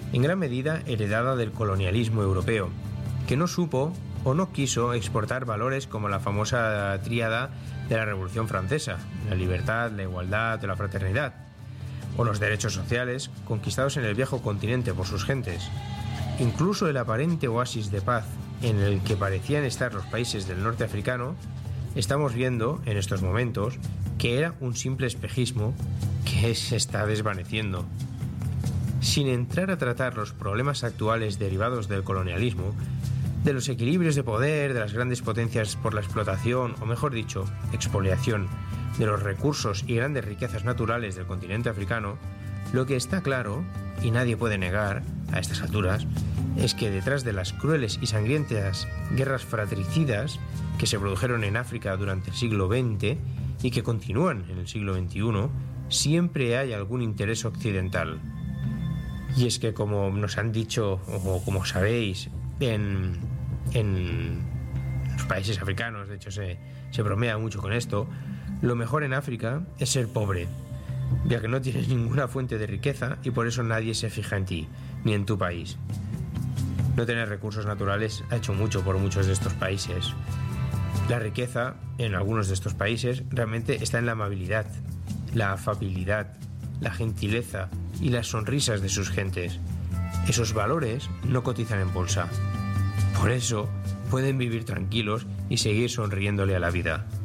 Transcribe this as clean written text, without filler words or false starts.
en gran medida heredada del colonialismo europeo, que no supo o no quiso exportar valores como la famosa tríada de la Revolución Francesa, la libertad, la igualdad o la fraternidad, o los derechos sociales conquistados en el viejo continente por sus gentes. Incluso el aparente oasis de paz en el que parecían estar los países del norte africano, estamos viendo en estos momentos que era un simple espejismo que se está desvaneciendo. Sin entrar a tratar los problemas actuales derivados del colonialismo, de los equilibrios de poder, de las grandes potencias por la explotación, o mejor dicho, expoliación, de los recursos y grandes riquezas naturales del continente africano, lo que está claro, y nadie puede negar a estas alturas, es que detrás de las crueles y sangrientas guerras fratricidas que se produjeron en África durante el siglo XX y que continúan en el siglo XXI, siempre hay algún interés occidental. Y es que, como nos han dicho, o como sabéis, en los países africanos, de hecho se bromea mucho con esto, lo mejor en África es ser pobre, ya que no tienes ninguna fuente de riqueza y por eso nadie se fija en ti, ni en tu país. No tener recursos naturales ha hecho mucho por muchos de estos países. La riqueza en algunos de estos países realmente está en la amabilidad, la afabilidad, la gentileza y las sonrisas de sus gentes. Esos valores no cotizan en bolsa. Por eso pueden vivir tranquilos y seguir sonriéndole a la vida.